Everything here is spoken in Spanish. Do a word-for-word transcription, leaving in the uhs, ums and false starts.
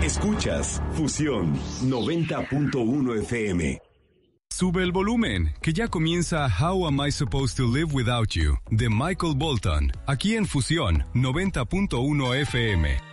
Escuchas Fusión noventa punto uno F M. Sube el volumen, que ya comienza How Am I Supposed to Live Without You, de Michael Bolton, aquí en Fusión noventa punto uno F M.